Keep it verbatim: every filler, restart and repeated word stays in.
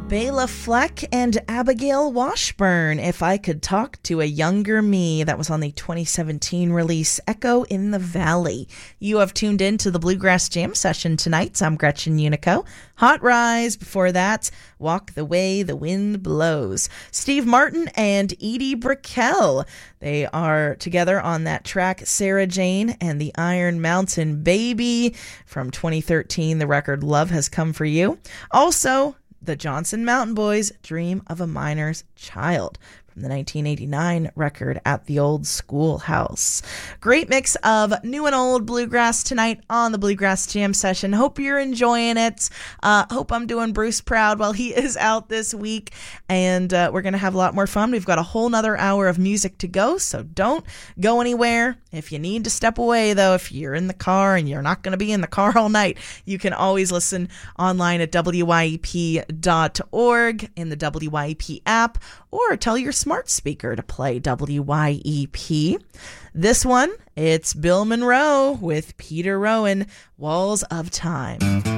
Bela Fleck and Abigail Washburn, If I Could Talk to a Younger Me. That was on the twenty seventeen release Echo in the Valley. You have tuned in to the Bluegrass Jam Session tonight. I'm Gretchen Unico. Hot Rise. Before that, Walk the Way the Wind Blows. Steve Martin and Edie Brickell. They are together on that track, Sarah Jane and the Iron Mountain Baby from twenty thirteen. The record Love Has Come For You. Also, the Johnson Mountain Boys, Dream of a Miner's Child, from the nineteen eighty-nine record At the Old Schoolhouse. Great mix of new and old bluegrass tonight on the Bluegrass Jam Session. Hope you're enjoying it. Uh, hope I'm doing Bruce proud while he is out this week. And uh, we're going to have a lot more fun. We've got a whole nother hour of music to go, so don't go anywhere. If you need to step away, though, if you're in the car and you're not going to be in the car all night, you can always listen online at W Y E P dot org in the W Y E P app, or tell your smart speaker to play W Y E P. This one, it's Bill Monroe with Peter Rowan, Walls of Time.